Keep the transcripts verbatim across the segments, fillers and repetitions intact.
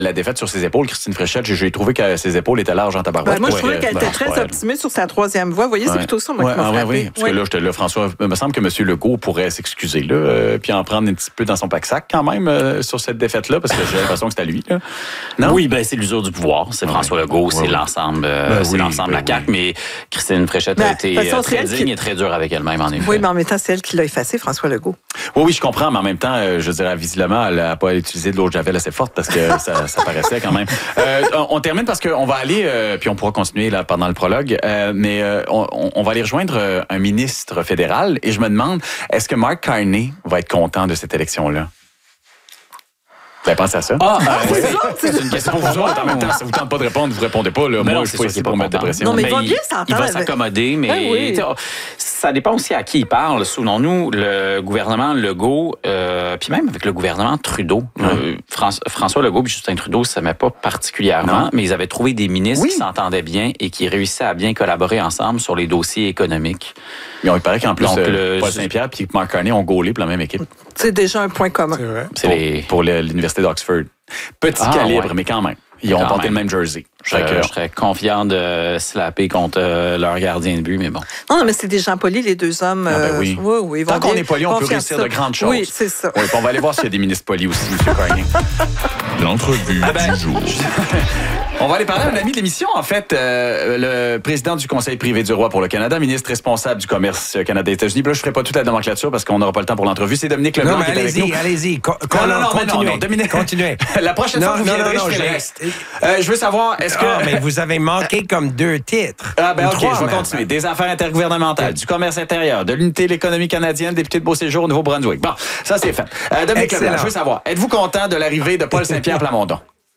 la défaite sur ses épaules, Christine Fréchette. J'ai, j'ai trouvé que ses épaules étaient larges en tabarouette. Ben, moi, je trouvais ouais, qu'elle ben, était très optimiste sur sa troisième voie. Vous voyez, ouais. c'est plutôt ça, moi, ouais, qui m'a ah, frappé. oui, oui. Parce oui. que là, je te le François, il me semble que M. Legault pourrait s'excuser, là, euh, puis en prendre un petit peu dans son pack-sac quand même euh, sur cette défaite-là, parce que j'ai l'impression que c'est à lui. Là. Non? Oui, ben c'est l'usure du pouvoir. C'est ah, François oui. Legault, ouais, c'est oui. l'ensemble, euh, ben, c'est oui, l'ensemble ben, de la C A Q, oui. mais Christine Fréchette Ben, a été façon, euh, très c'est digne qui... et très dure avec elle-même, en effet. Oui, mais en même temps, c'est elle qui l'a effacé, François Legault. Oui, oui, je comprends, mais en même temps, euh, je dirais, visiblement, elle n'a pas utilisé de l'eau de javel assez forte parce que ça, ça paraissait quand même. Euh, on, on termine parce qu'on va aller, euh, puis on pourra continuer là pendant le prologue, euh, mais euh, on, on va aller rejoindre euh, un ministre fédéral et je me demande, est-ce que Mark Carney va être content de cette élection-là? Vous avez pensé à ça? Ah, Ah, euh, c'est oui. ça, c'est C'est une question pour vous autres. En même temps, ça vous tente pas de répondre, vous répondez pas. Là. Mais Moi, non, je c'est suis pas sûr ici qu'il est pour pas mettre de content. pression. Non, mais il va il, bien s'entendre il va avec- s'accommoder, mais Ben oui. tu sais, ça dépend aussi à qui il parle. Souvenons-nous, le gouvernement Legault, euh, puis même avec le gouvernement Trudeau, Ouais. euh, François, François Legault et Justin Trudeau, ça ne s'aimait pas particulièrement, Non. mais ils avaient trouvé des ministres Oui. qui s'entendaient bien et qui réussissaient à bien collaborer ensemble sur les dossiers économiques. Mais on il paraît qu'en plus, Donc, euh, le- Paul Saint-Pierre et Mark Carney ont gaulé pour la même équipe. C'est déjà un point commun. C'est vrai. C'est Pour, les... pour le- l'Université d'Oxford. Petit Ah, calibre, ouais. mais quand même. Ils ont Quand porté même. le même jersey. Je, Fait que- je serais confiant de slapper contre euh, leur gardien de but, mais bon. Non, non, mais c'est des gens polis, les deux hommes. Ah, ben oui. oui, oui, ils vont Tant qu'on bien- est poli, on vont peut faire réussir ça. de grandes choses. Oui, c'est ça. Oui, puis on va aller voir s'il y a des ministres polis aussi, M. Carney. L'entrevue Ah ben, du jour. On va aller parler à un ami de l'émission, en fait, euh, le président du Conseil privé du roi pour le Canada, ministre responsable du commerce Canada-États-Unis. Puis là, je ne ferai pas toute la nomenclature parce qu'on n'aura pas le temps pour l'entrevue. C'est Dominique Leblanc Non, mais qui est avec allez-y, nous. allez-y. Co- Non, non, non, mais non, continuez. non, Dominique. Continuez. La prochaine Non, fois que vous non, viendrez, non, je non, fais le j'ai- reste. Euh, je veux savoir, est-ce que... Ah, mais vous avez manqué comme deux titres. Ah ben Ou ok, trois, je vais même. continuer. Des affaires intergouvernementales, du commerce intérieur, de l'unité de l'économie canadienne, député de Beau-Séjour au Nouveau-Brunswick. Bon, ça c'est fait. Euh, Dominique Excellent. Leblanc, je veux savoir, êtes-vous content de l'arrivée de Paul Saint-Pierre Plamondon?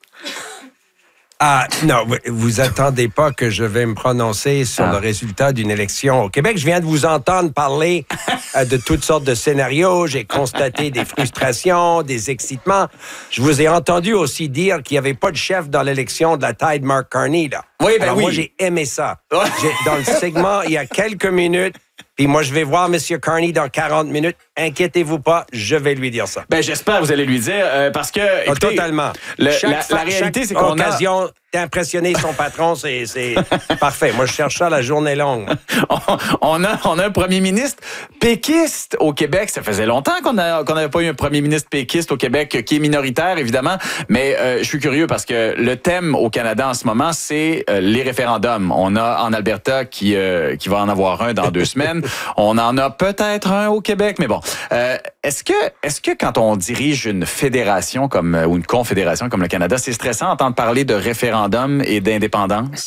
Ah, non, vous- vous attendez pas que je vais me prononcer sur Ah. le résultat d'une élection au Québec. Je viens de vous entendre parler euh, de toutes sortes de scénarios. J'ai constaté des frustrations, des excitements. Je vous ai entendu aussi dire qu'il n'y avait pas de chef dans l'élection de la taille de Mark Carney, là. Oui, ben Alors, oui. moi, j'ai aimé ça. J'ai- dans le segment, il y a quelques minutes, puis moi, je vais voir M. Carney dans quarante minutes. Inquiétez-vous pas, je vais lui dire ça. Ben j'espère que vous allez lui dire, euh, parce que... Ah, écoutez, totalement. le- Chaque la, fois- la réalité, chaque c'est qu'on a... occasion d'impressionner son patron, c'est, c'est parfait. Moi, je cherche ça la journée longue. on, on a, on a un premier ministre péquiste au Québec. Ça faisait longtemps qu'on a, qu'on n'avait pas eu un premier ministre péquiste au Québec, qui est minoritaire, évidemment. Mais euh, je suis curieux parce que le thème au Canada en ce moment, c'est euh, les référendums. On a en Alberta qui, euh, qui va en avoir un dans deux semaines. On en a peut-être un au Québec, mais bon. Euh, est-ce que, est-ce que quand on dirige une fédération comme, ou une confédération comme le Canada, c'est stressant d'entendre parler de référendum et d'indépendance?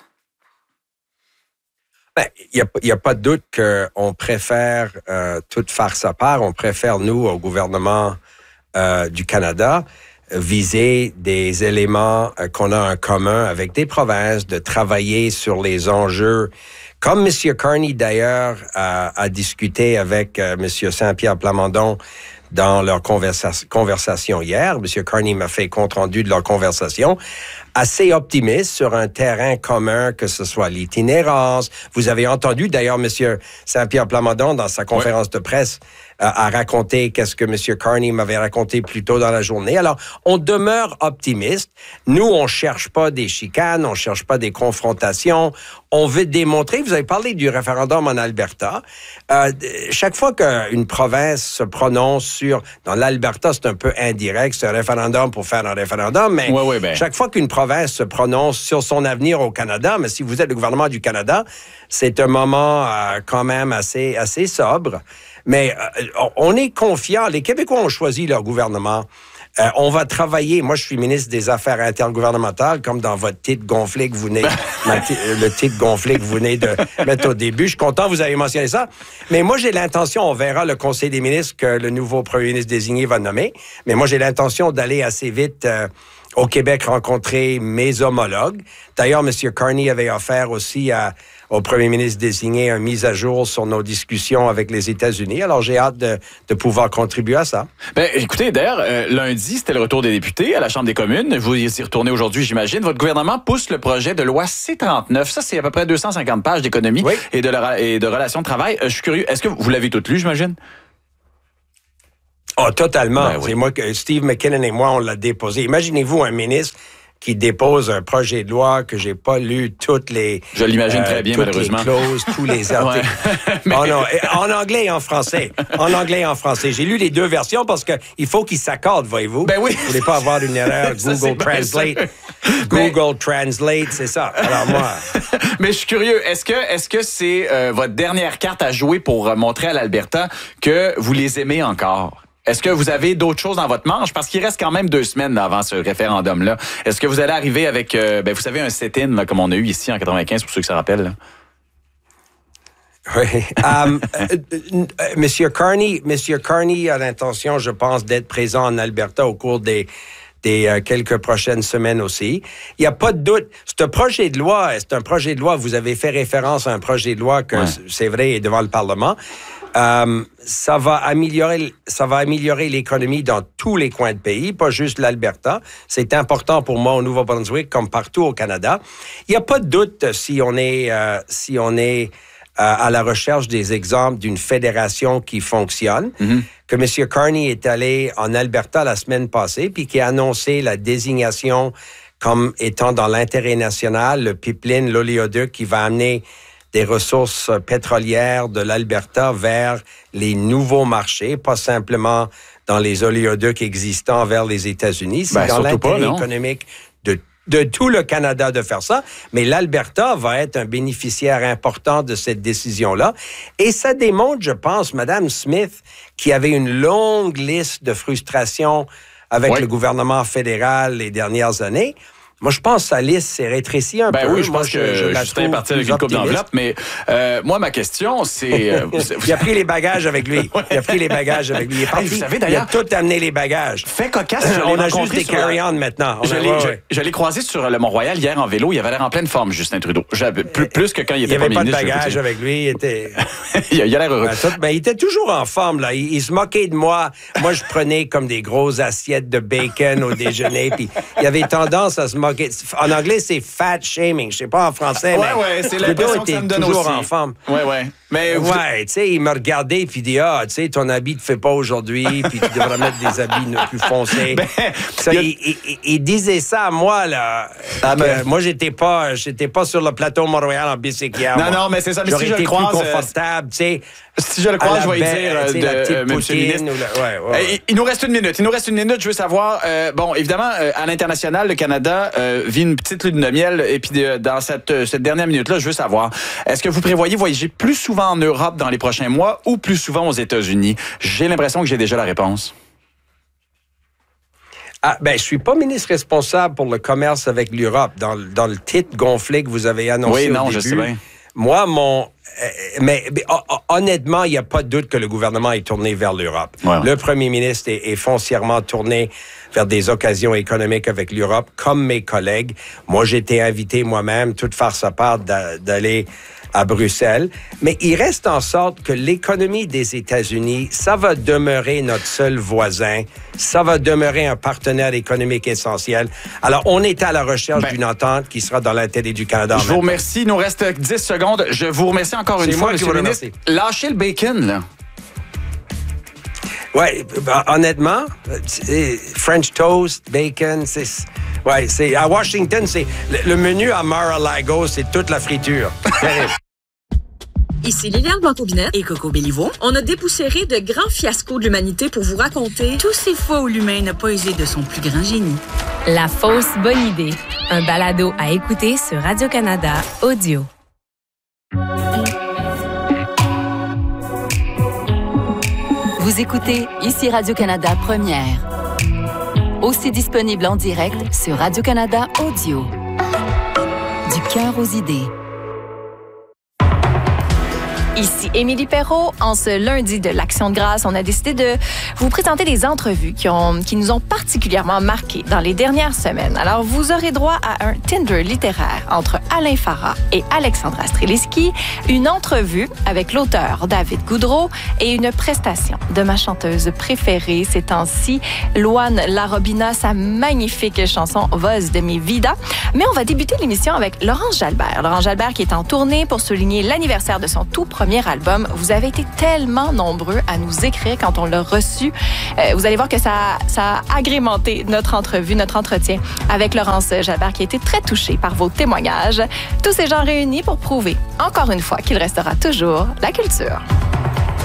Ben, il n'y a, a pas de doute qu'on préfère euh, tout faire sa part. On préfère, nous, au gouvernement euh, du Canada, viser des éléments euh, qu'on a en commun avec des provinces, de travailler sur les enjeux. Comme M. Carney, d'ailleurs, a, a discuté avec euh, M. Saint-Pierre Plamondon dans leur conversa- conversation hier. M. Carney m'a fait compte rendu de leur conversation, assez optimiste sur un terrain commun, que ce soit l'itinérance. Vous avez entendu, d'ailleurs, M. Saint-Pierre Plamondon, dans sa conférence de presse, euh, a raconté qu'est-ce que M. Carney m'avait raconté plus tôt dans la journée. Alors, on demeure optimiste. Nous, on cherche pas des chicanes, on cherche pas des confrontations. On veut démontrer, vous avez parlé du référendum en Alberta. Euh, chaque fois qu'une province se prononce sur, dans l'Alberta, c'est un peu indirect, c'est un référendum pour faire un référendum, mais Ouais, ouais, ben. chaque fois qu'une province se prononce sur son avenir au Canada, mais si vous êtes le gouvernement du Canada, c'est un moment euh, quand même assez, assez sobre. Mais euh, on est confiant. Les Québécois ont choisi leur gouvernement. Euh, on va travailler. Moi, je suis ministre des Affaires intergouvernementales, comme dans votre titre gonflé que vous venez, ma ti- le titre gonflé que vous venez de mettre au début. Je suis content que vous avez mentionné ça. Mais moi, j'ai l'intention, on verra le Conseil des ministres que le nouveau premier ministre désigné va nommer. Mais moi, j'ai l'intention d'aller assez vite euh, au Québec rencontrer mes homologues. D'ailleurs, M. Carney avait offert aussi à, au premier ministre désigné une mise à jour sur nos discussions avec les États-Unis. Alors, j'ai hâte de, de pouvoir contribuer à ça. Ben, écoutez, d'ailleurs, euh, lundi, c'était le retour des députés à la Chambre des communes. Vous y y retournez aujourd'hui, j'imagine. Votre gouvernement pousse le projet de loi C trente-neuf. Ça, c'est à peu près deux cent cinquante pages d'économie Oui. et, de la- et de relations de travail. Euh, je suis curieux. Est-ce que vous l'avez tout lu, j'imagine? Oh, totalement. Ben oui. C'est moi que Steve McKinnon et moi, on l'a déposé. Imaginez-vous un ministre qui dépose un projet de loi que j'ai pas lu toutes les... Je l'imagine très bien, toutes malheureusement. les clauses, tous les articles. Ouais. Mais- Oh non, et en anglais et en français. En anglais et en français. J'ai lu les deux versions parce que il faut qu'ils s'accordent, voyez-vous. Ben oui. Vous voulez pas avoir une erreur. Ça, c'est Google bien Translate. sûr. Mais- Google Translate, c'est ça. Alors moi... Mais je suis curieux, est-ce que est-ce que c'est euh, votre dernière carte à jouer pour euh, montrer à l'Alberta que vous les aimez encore? Est-ce que vous avez d'autres choses dans votre manche? Parce qu'il reste quand même deux semaines avant ce référendum-là. Est-ce que vous allez arriver avec, euh, ben, vous savez, un sit-in là, comme on a eu ici en quatre-vingt-quinze, pour ceux qui se rappellent? Là? Oui. Um, euh, euh, Monsieur Carney, Monsieur Carney a l'intention, je pense, d'être présent en Alberta au cours des des euh, quelques prochaines semaines aussi. Il n'y a pas de doute. Ce projet de loi, c'est un projet de loi, vous avez fait référence à un projet de loi que, Ouais. c'est vrai, est devant le Parlement. Euh, ça va améliorer, ça va améliorer l'économie dans tous les coins de pays, pas juste l'Alberta. C'est important pour moi au Nouveau-Brunswick comme partout au Canada. Il n'y a pas de doute si on est, euh, si on est euh, à la recherche des exemples d'une fédération qui fonctionne. Mm-hmm. Que M. Carney est allé en Alberta la semaine passée, puis qui a annoncé la désignation comme étant dans l'intérêt national, le pipeline, l'oléoduc qui va amener des ressources pétrolières de l'Alberta vers les nouveaux marchés, pas simplement dans les oléoducs existants vers les États-Unis. C'est Ben, dans surtout pas, l'intérêt non? économique de de tout le Canada de faire ça, mais l'Alberta va être un bénéficiaire important de cette décision-là. Et ça démontre, je pense, Mme Smith, qui avait une longue liste de frustrations avec ouais. le gouvernement fédéral les dernières années. Moi, je pense que sa liste s'est rétrécie un ben peu. oui, je pense moi, que je, je la Justin est trouve parti avec plus une coupe optimiste. d'enveloppe, mais euh, moi, ma question, c'est... Euh, vous, il a pris les bagages avec lui. Ouais. Il a pris les bagages avec lui. Il est parti. Hey, vous savez, il a d'ailleurs, tout amené les bagages. fait cocasse, je l'ai On a rencontré juste des sur la- carry-on maintenant. On Je a- l'ai, ouais, je- ouais. je l'ai croisé sur le Mont-Royal hier en vélo. Il avait l'air en pleine forme, Justin Trudeau. J'avais- Plus, plus que quand il Il était n'y avait premier pas de ministre. je bagages veux avec lui. Il était... dire. il a il a l'air heureux. Ben, tout- ben, il était toujours en forme, là. Il, il se moquait de moi. Moi, je prenais comme des grosses assiettes de bacon au déjeuner, puis il avait tendance à se moquer. En anglais, c'est fat shaming. Je sais pas en français, Ouais, mais ouais, c'est Trudeau l'impression que était ça me donne toujours aussi. en forme. Ouais, ouais. Mais vous- Ouais, tu sais, il me regardait puis il dit, ah, tu sais, ton habit te fait pas aujourd'hui, puis tu devrais mettre des habits ne- plus foncés. Ben, Ça, il y a- il, il- il disait ça à moi, là. Ah, que ben- moi, j'étais pas, j'étais pas sur le plateau Mont-Royal en bicycle hier. Non, moi. non, mais c'est ça. Mais J'aurais si je été le croise, plus euh, confortable, tu sais. Si je le à crois, la je vais lui baie, dire euh, tu sais, de la petite euh, Monsieur le poutine ministre. ou la- ouais, ouais, ouais. Euh, Il nous reste une minute. Il nous reste une minute. Je veux savoir, euh, bon, évidemment, euh, à l'international, le Canada euh, vit une petite lune de miel. Et puis, de- dans cette, euh, cette dernière minute-là, je veux savoir, est-ce que vous prévoyez voyager plus souvent en Europe dans les prochains mois ou plus souvent aux États-Unis? J'ai l'impression que j'ai déjà la réponse. Ah, ben, je suis pas ministre responsable pour le commerce avec l'Europe. Dans, le- dans le titre gonflé que vous avez annoncé Oui, au non, début, je sais bien. Moi, mon... euh, mais, mais, hon- hon- honnêtement, il n'y a pas de doute que le gouvernement est tourné vers l'Europe. Ouais. Le premier ministre est, est foncièrement tourné vers des occasions économiques avec l'Europe, comme mes collègues. Moi, j'ai été invité moi-même, toute faire sa part, d'a- d'aller à Bruxelles. Mais il reste en sorte que l'économie des États-Unis, ça va demeurer notre seul voisin. Ça va demeurer un partenaire économique essentiel. Alors, on est à la recherche Ben, d'une entente qui sera dans l'intérêt du Canada. en Je vous même temps. remercie. Il nous reste dix secondes. Je vous remercie encore une C'est fois, moi qui Monsieur vous le ministre. remercie. Lâchez le bacon, là. Ouais, ben, honnêtement, euh, c'est French toast, bacon, c'est ouais, c'est à Washington, c'est le, le menu à Mar-a-Lago, c'est toute la friture. Terrible. Ici Liliane Blanc-Aubinette et Coco Béliveau. On a dépoussiéré de grands fiascos de l'humanité pour vous raconter Tous ces fois où l'humain n'a pas usé de son plus grand génie. La fausse bonne idée. Un balado à écouter sur Radio-Canada Audio. Vous écoutez ici Radio-Canada Première. Aussi disponible en direct sur Radio-Canada Audio. Du cœur aux idées. Ici Émilie Perrault. En ce lundi de l'Action de grâce, on a décidé de vous présenter des entrevues qui, ont, qui nous ont particulièrement marquées dans les dernières semaines. Alors, vous aurez droit à un Tinder littéraire entre Alain Farah et Alexandra Streliski, une entrevue avec l'auteur David Goudreau et une prestation de ma chanteuse préférée ces temps-ci, Loane Larobina, sa magnifique chanson « Voz de mi vida ». Mais on va débuter l'émission avec Laurence Jalbert. Laurence Jalbert qui est en tournée pour souligner l'anniversaire de son tout premier premier album. Vous avez été tellement nombreux à nous écrire quand on l'a reçu. Euh, vous allez voir que ça, ça a agrémenté notre entrevue, notre entretien avec Laurence Jalbert, qui a été très touchée par vos témoignages. Tous ces gens réunis pour prouver, encore une fois, qu'il restera toujours la culture.